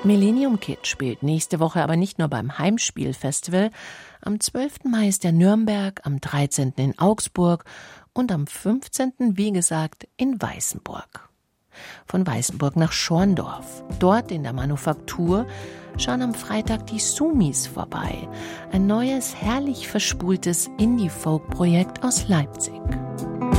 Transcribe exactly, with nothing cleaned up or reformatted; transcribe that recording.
Millennium Kid spielt nächste Woche aber nicht nur beim Heimspielfestival. Am zwölften Mai ist der Nürnberg, am dreizehnten in Augsburg und am fünfzehnten wie gesagt, in Weißenburg. Von Weißenburg nach Schorndorf. Dort in der Manufaktur schauen am Freitag die Sumis vorbei. Ein neues, herrlich verspultes Indie-Folk-Projekt aus Leipzig.